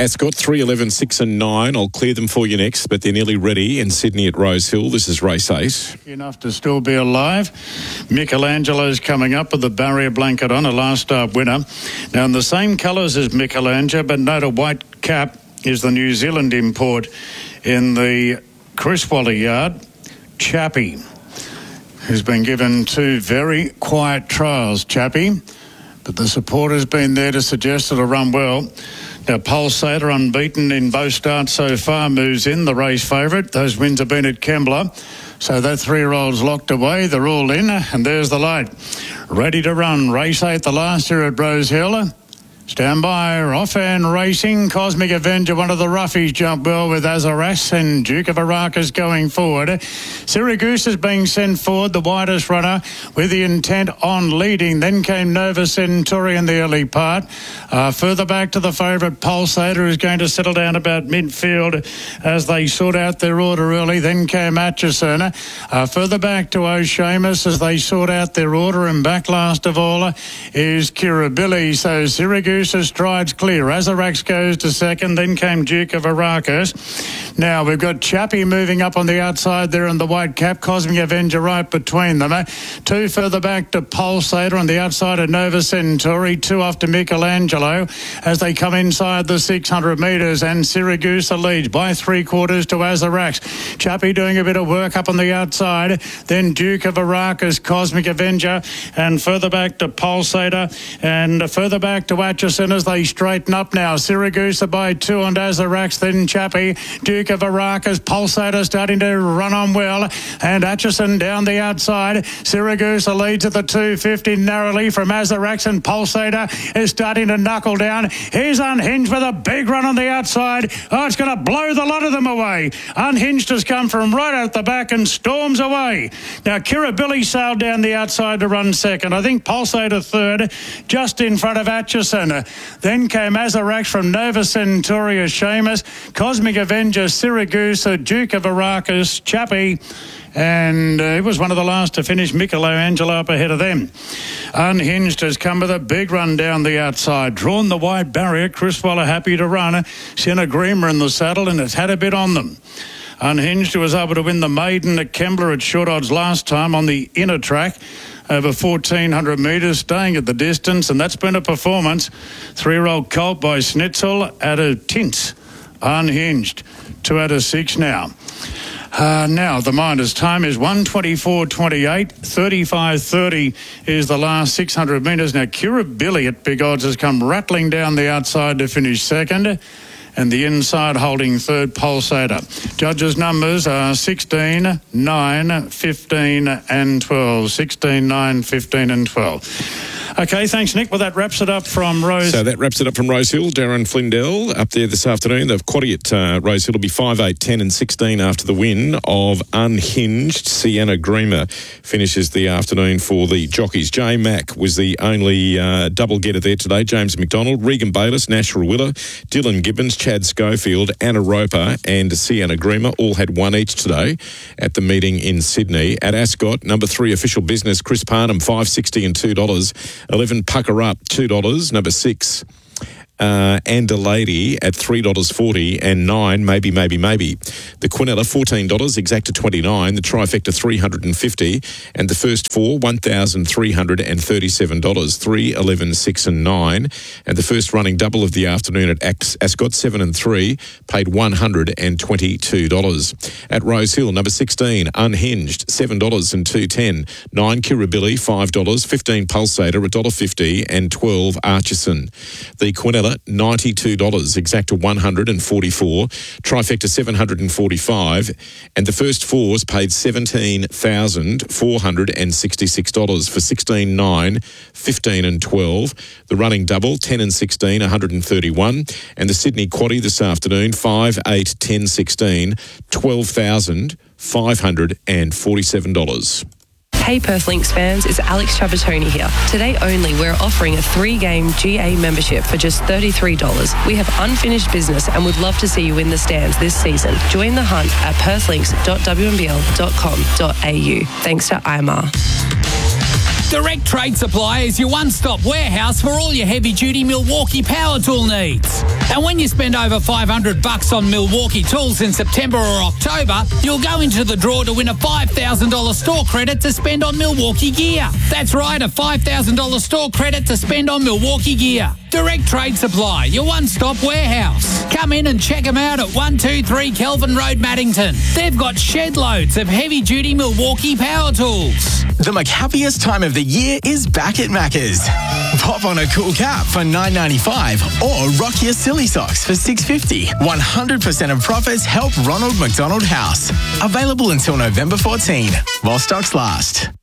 Ascot, 3, 11, 6 and 9. I'll clear them for you next, but they're nearly ready in Sydney at Rosehill. This is race 8. Enough to still be alive. Michelangelo's coming up with the barrier blanket on, a last start winner. Now in the same colours as Michelangelo, but note a white cap, is the New Zealand import in the Chris Waller yard, Chappie, who's been given 2 very quiet trials, Chappie, but the support has been there to suggest it'll run well. Now, Pulsator, unbeaten in both starts so far, moves in, the race favourite. Those wins have been at Kembla. So that 3-year-old's locked away. They're all in, and there's the light. Ready to run. Race 8, the last year at Rosehill. Stand by, off and racing. Cosmic Avenger, one of the roughies, jumped well with Azaras, and Duke of Arrakis going forward. Syracuse is being sent forward, the widest runner, with the intent on leading. Then came Nova Centauri in the early part. Further back to the favourite Pulsator, who's going to settle down about midfield as they sort out their order early. Then came Atchison. Further back to O'Shamus as they sort out their order, and back last of all is Kirribilli. So Syracuse strides clear. Azarax goes to second, then came Duke of Arrakis. Now we've got Chappie moving up on the outside there in the white cap, Cosmic Avenger right between them. 2 further back to Pulsator on the outside of Nova Centauri, 2 off to Michelangelo as they come inside the 600 metres, and Syracuse leads by 3/4 to Azarax. Chappie doing a bit of work up on the outside, then Duke of Arrakis, Cosmic Avenger, and further back to Pulsator, and further back to Atchison as they straighten up now. Syracuse by 2 on Azarax, then Chappie, Duke of Arrakis, Pulsator starting to run on well, and Atchison down the outside. Syracuse leads at the 250 narrowly from Azarax, and Pulsator is starting to knuckle down. Here's Unhinged with a big run on the outside. Oh, it's going to blow the lot of them away. Unhinged has come from right out the back and storms away. Now Kirribilli sailed down the outside to run second. I think Pulsator third, just in front of Atchison. Then came Azarax from Nova Centauri, Seamus, Cosmic Avenger, Syracuse, Duke of Arrakis, Chappie, and it was one of the last to finish, Michelangelo up ahead of them. Unhinged has come with a big run down the outside, drawn the wide barrier. Chris Waller happy to run. Sienna Greener in the saddle, and it's had a bit on them. Unhinged, who was able to win the maiden at Kembla at short odds last time on the inner track, over 1,400 metres, staying at the distance, and that's been a performance. 3-year-old colt by Schnitzel at a tint. Unhinged, 2 out of 6 now. Now, the Minders' time is 1:24.28. 35.30 is the last 600 metres. Now, Kirribilli at big odds has come rattling down the outside to finish second, and the inside holding third, Pulsator. Judges' numbers are 16, 9, 15 and 12. 16, 9, 15 and 12. Okay, thanks, Nick. Well, that wraps it up from Rose. So that wraps it up from Rosehill. Darren Flindell up there this afternoon. The quaddie at Rosehill will be 5, 8, 10 and 16 after the win of Unhinged. Sienna Greener finishes the afternoon for the jockeys. J Mack was the only double getter there today. James McDonald, Regan Bayliss, Nash Rawiller, Dylan Gibbons, Chad Schofield, Anna Roper and Sienna Greener all had 1 each today at the meeting in Sydney. At Ascot, number 3 Official Business, Chris Parnham, $5.60 and $2. 11 Pucker Up, $2. Number 6 and a lady at $3.40 and 9 maybe. The Quinella $14, Exacta $29, the Trifecta $350, and the first 4 $1,337, 3, 11, 6 and 9, and the first running double of the afternoon at Ascot 7 and 3 paid $122. At Rosehill, number 16 Unhinged $7 and 2.10, 9 Kirribilli $5, 15 Pulsator $1.50 and 12 Archison. The Quinella $92, Exacta $144, Trifecta $745, and the first 4s paid $17,466 for 16, 9, 15 and 12. The running double 10 and 16, $131, and the Sydney quaddie this afternoon 5, 8, 10, 16, $12,547. Hey Perth Lynx fans, it's Alex Trapattoni here. Today only, we're offering a 3-game GA membership for just $33. We have unfinished business and would love to see you in the stands this season. Join the hunt at perthlinks.wnbl.com.au. Thanks to IMAR. Direct Trade Supply is your one-stop warehouse for all your heavy-duty Milwaukee power tool needs. And when you spend over $500 on Milwaukee tools in September or October, you'll go into the draw to win a $5,000 store credit to spend on Milwaukee gear. That's right, a $5,000 store credit to spend on Milwaukee gear. Direct Trade Supply, your one-stop warehouse. Come in and check them out at 123 Kelvin Road, Maddington. They've got shed loads of heavy-duty Milwaukee power tools. The McHappiest time of the year is back at Macca's. Pop on a cool cap for $9.95 or rock your silly socks for $6.50. 100% of profits help Ronald McDonald House. Available until November 14, while stocks last.